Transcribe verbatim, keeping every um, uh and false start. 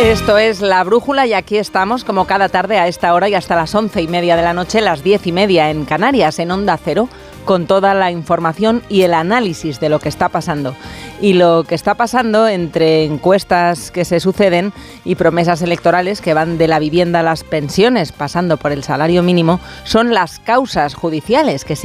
Esto es La Brújula y aquí estamos como cada tarde a esta hora y hasta las once y media de la noche, las diez y media en Canarias, en Onda Cero, con toda la información y el análisis de lo que está pasando. Y lo que está pasando entre encuestas que se suceden y promesas electorales que van de la vivienda a las pensiones, pasando por el salario mínimo, son las causas judiciales que